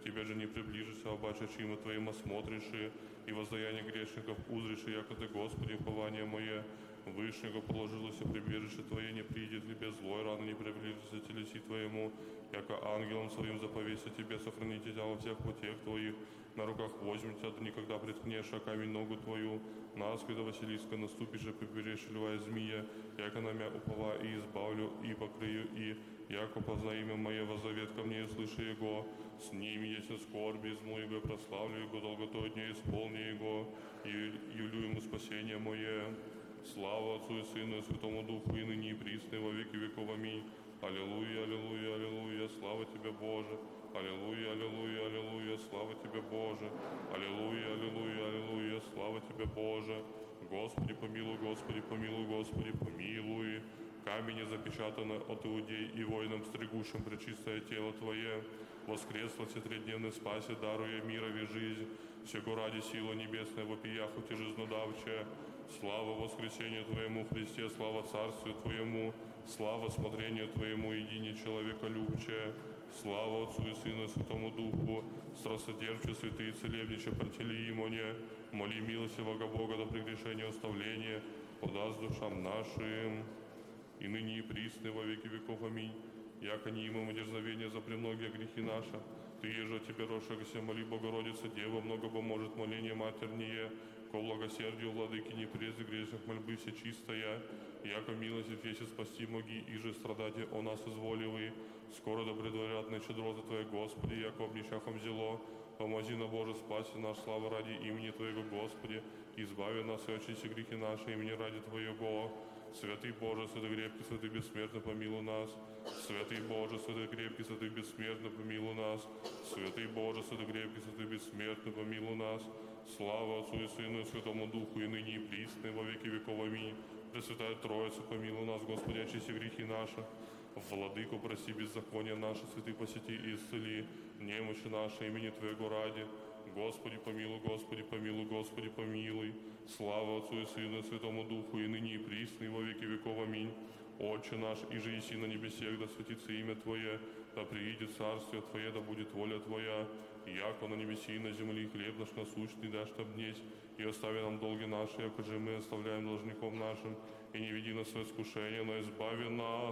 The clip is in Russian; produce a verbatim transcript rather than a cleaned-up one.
к Тебе же не приближишься, обаче чимо Твоим осмотришь, и воздаяние грешников узришь, и яко Ты, Господи, упование мое, Вышнего положилось и прибежище Твое, не придет Тебе злой, рано не приближится телеси Твоему, яко ангелом Своим заповеся Тебе, сохраните Тебя во всех путях Твоих, на руках возьмет Тебя, да никогда приткнешь, а камень ногу Твою, насквида Василиска наступишь, и поберешь льва и змея, яко на мя упова и избавлю, и покрию, и яко позна имя мое, воззовет ко мне, и слыша Его, с ними есть скорби, изму Его, и прославлю Его, долготой дня исполни Его, и явлю Ему спасение мое. Слава Отцу и Сыну и Святому Духу, и ныне и присно, и во веки веков. Аминь. Аллилуйя, аллилуйя, аллилуйя, слава Тебе, Боже. Аллилуйя, аллилуйя, аллилуйя, слава Тебе, Боже. Аллилуйя, аллилуйя, аллилуйя, слава Тебе, Боже. Господи, помилуй, Господи, помилуй, Господи, помилуй. Камень запечатаны от иудей и воинам, стригущим пречистое тело Твое. Воскресло все тредневной спасе, даруя мирови жизнь. Всего ради сила небесная, вопиях утяжизнодавчая. Слава воскресению Твоему, Христе, слава Царствию Твоему, слава смотрению Твоему, едине человеколюбче, слава Отцу и Сыну и Святому Духу, страстодержче, святые целебниче, протели имоне, моли милости Бога Бога до прегрешения оставления, подаст душам нашим, и ныне и присно во веки веков. Аминь. Яко не имам дерзновения за премногие грехи наши, Ты еже от Тебе рошегося, моли Богородица, Дева, много поможет моление матернее, ко благосердию владыки не презы грешных мольбы все чистая, яко милости Твесе спасти моги, и же страдати о нас изволивый, скоро да предварят щедрозы Твоей, Господи, яко обнищахом взяло, помози на Боже, спаси наш, слава ради имени Твоего, Господи, избави нас и очисти грехи наши, имени ради Твоего. Святый Боже, святый крепкий, святый бессмертный, помилуй нас. Святый Боже, святый крепкий, святый бессмертный, помилуй нас. Святый Боже, святый крепкий, святый бессмертный, помилуй нас. Слава Отцу и Сыну и Святому Духу, и ныне и присно, и во веки веков. Аминь. Пресвятая Троица, помилуй нас, Господи, очисти грехи наши. Владыку, прости беззакония наши, святый посети и исцели немощи наши, имени Твоего ради. Господи, помилуй, Господи, помилуй, Господи, помилуй. Слава Отцу и Сыну и Святому Духу, и ныне и присно, и во веки веков. Аминь. Отче наш, и же еси на небесех, да светится имя Твое, да приидет царствие Твое, да будет воля Твоя, яко на небеси и на земли хлеб наш насущный дашь нам днесь, и остави нам долги наши, яко же мы оставляем должником нашим, и не веди нас в искушение, но избави нас